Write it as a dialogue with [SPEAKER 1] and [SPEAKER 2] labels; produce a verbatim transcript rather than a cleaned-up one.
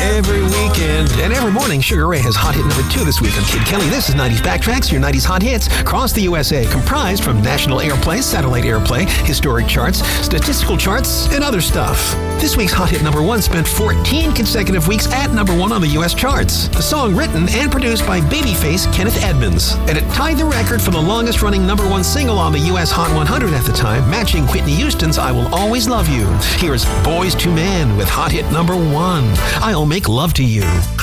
[SPEAKER 1] every weekend. And every morning, Sugar Ray has hot hit number two this week on Kid Kelly. This is nineties Backtracks, your nineties hot hits across the U S A, comprised from national airplay, satellite airplay, historic charts, statistical charts, and other stuff. This week's hot hit number one spent fourteen consecutive weeks at number one on the U S charts. A song written and produced by babyface Kenneth Edmonds. And it tied the record for the longest running number one single on the U S Hot one hundred at the time, matching Whitney Houston's I Will Always Love You. Here's Boys to Men with hot hit number one, I'll Make Love to You.